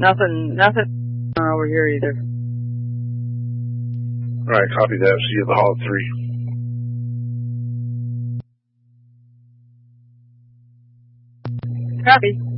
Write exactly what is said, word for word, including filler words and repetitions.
Nothing, nothing over here either. All right, copy that. See you at the hall at three. Copy.